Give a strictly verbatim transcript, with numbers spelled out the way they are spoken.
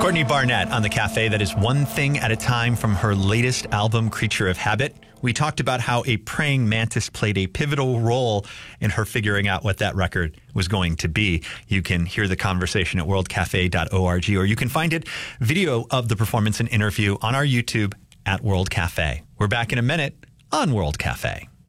Courtney Barnett on The Cafe. That is One Thing at a Time from her latest album, Creature of Habit. We talked about how a praying mantis played a pivotal role in her figuring out what that record was going to be. You can hear the conversation at world cafe dot org, or you can find it, video of the performance and interview, on our YouTube at World Cafe. We're back in a minute on World Cafe.